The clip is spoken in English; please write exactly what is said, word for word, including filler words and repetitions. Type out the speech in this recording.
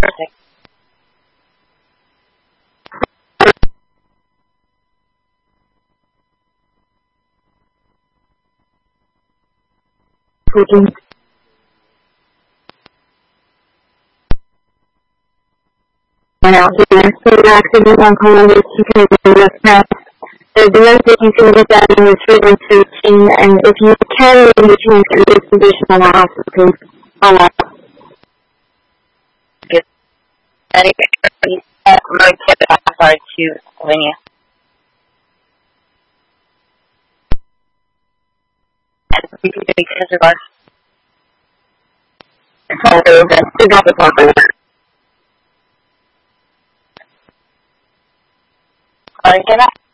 Perfect. Speaking. Out here. So the accident on Columbus because of the press. There's no that you can get that in the treatment routine, and if you can, you can get this position on the hospital. On that. Good. Anyway, I'm going to get back sorry to Slovenia. And we can take his regards. So, the got the problem. Sorry, get that?